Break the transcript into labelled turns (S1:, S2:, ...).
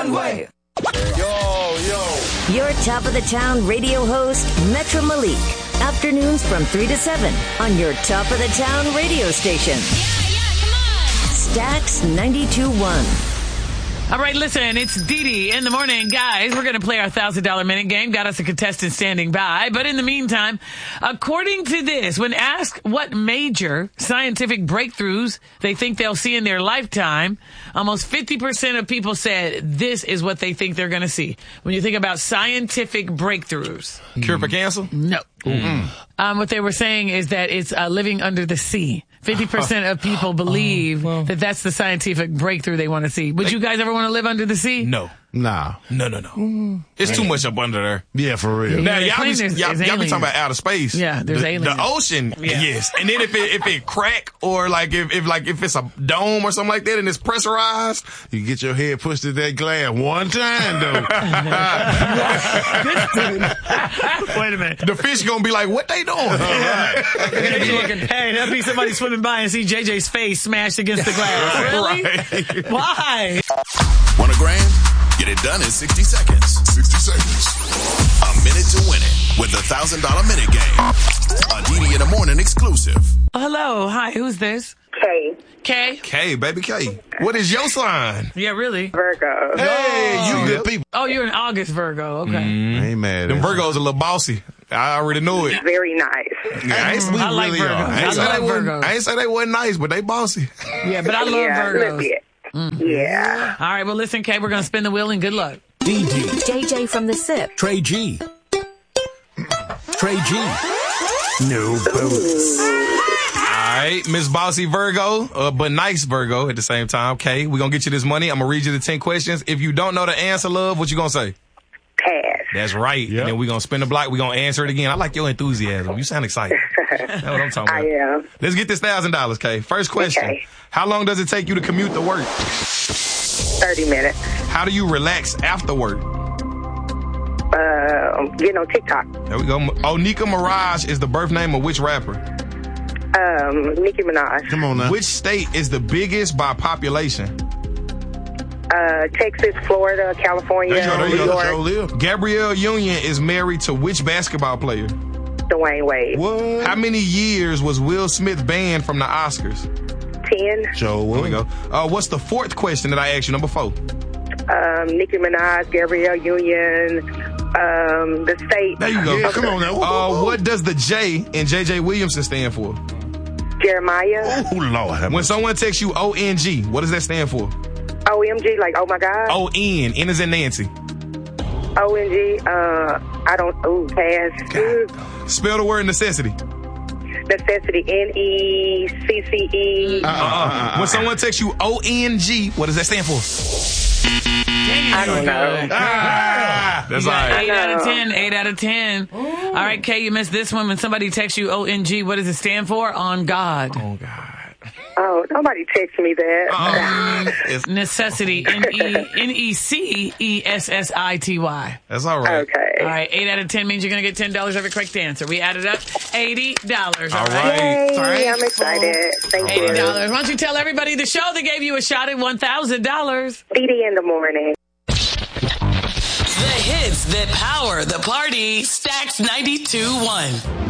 S1: way.
S2: Your top of the town radio host, Metro Malik. Afternoons from 3 to 7 on your top of the town radio station.
S3: Come on.
S2: Stax 92.1.
S1: All right, listen, it's Dee Dee in the morning. Guys, we're going to play our $1,000 minute game. Got us a contestant standing by. But in the meantime, according to this, when asked what major scientific breakthroughs they think they'll see in their lifetime, almost 50% of people said this is what they think they're going to see. When you think about scientific breakthroughs.
S4: Cure for cancer?
S1: No. What they were saying is that it's living under the sea. 50% of people believe that that's the scientific breakthrough they want to see. Would you guys ever want to live under the sea?
S4: No.
S5: Nah.
S4: No. It's too much up under there.
S5: Yeah, for real.
S4: Now,
S1: Yeah,
S4: y'all be
S1: aliens.
S4: talking about outer space.
S1: Yeah, there's aliens.
S4: The ocean, yes. And then if it crack or like if it's a dome or something like that and it's pressurized,
S5: You get your head pushed to that glass one time, though.
S1: Wait a minute.
S4: the fish gonna be like, what they doing?
S1: Hey, that'd be somebody swimming by and see JJ's face smashed against the glass. Really?
S4: Right.
S1: Why?
S6: Want a grand? Get it done in 60 seconds. 60 seconds. A minute to win it with the $1,000 minute game. A Dee Dee in the morning exclusive.
S1: Hello. Hi. Who's this?
S7: K.
S1: Kay?
S4: K, baby K. What is your sign?
S1: Yeah, really?
S7: Virgo.
S5: Hey, you good people.
S1: Oh, you're an August Virgo. Okay.
S5: I ain't mad at
S4: Them
S5: it.
S4: Virgos a little bossy. I already knew it.
S7: Very nice.
S4: I ain't,
S1: I like
S5: really
S1: Virgos.
S5: are.
S4: I ain't say
S1: I
S4: they
S1: love
S4: wasn't-
S1: Virgos.
S4: I ain't say they wasn't nice, but they bossy.
S1: Yeah, but I love
S7: Yeah, a little
S1: Virgos.
S7: bit. Yeah.
S1: All right, well, listen, Kay, we're going to spin the wheel and good luck.
S8: DD,
S2: JJ from the SIP.
S8: Trey G. Trey G. No bonus.
S4: All right, Miss Bossy Virgo, but nice Virgo at the same time. Okay, we're going to get you this money. I'm going to read you the 10 questions. If you don't know the answer, love, what you going to say?
S7: Pass.
S4: That's right.
S5: Yep.
S4: And then we're going to spin the block. We're going to answer it again. I like your enthusiasm. You sound excited. That's what I'm talking about.
S7: I am.
S4: Let's get this $1,000, Kay. First question.
S7: Okay.
S4: How long does it take you to commute to work?
S7: 30 minutes.
S4: How do you relax after work?
S7: Getting on TikTok.
S4: There we go. Onika Mirage is the birth name of which rapper?
S7: Nicki Minaj.
S5: Come on now.
S4: Which state is the biggest by population?
S7: Texas, Florida, California,
S4: There you
S7: New
S4: go.
S7: York,
S5: live.
S4: Gabrielle Union is married to which basketball player?
S7: Dwayne Wade.
S5: What?
S4: How many years was Will Smith banned from the Oscars?
S7: 10.
S5: Joe,
S4: There we go. What's the fourth question that I asked you? Number 4.
S7: Nicki Minaj, Gabrielle Union, the state.
S4: There you go.
S5: Yeah, come on now.
S4: What does the J in JJ Williamson stand for?
S7: Jeremiah.
S5: Oh, Lord. have
S4: When
S5: mercy.
S4: someone texts you ONG, what does that stand for?
S7: OMG, like, oh my God.
S4: O-N. N is in Nancy.
S7: ONG, I don't, pass.
S4: Spell the word necessity.
S7: Necessity, NECCE.
S4: When someone texts you ONG, what does that stand for?
S7: I don't know.
S4: That's
S1: You
S4: all
S1: got
S4: right.
S1: 8 out of 10. 8 out of 10. All right, Kay, you missed this one. When somebody texts you ONG, what does it stand for? On God.
S4: Oh, God.
S7: Oh, nobody text me that.
S4: It's-
S1: Necessity. NECESSITY.
S4: That's all right.
S7: Okay.
S1: All right, 8 out of 10 means you're going to get $10 every correct answer. We added up $80.
S4: All
S7: Yay,
S4: right.
S7: I'm excited. Thank you.
S1: $80. Why don't you tell everybody the show that gave you a shot at $1,000?
S7: Dee Dee in the morning.
S9: The hits that power the party. Stax 92.1.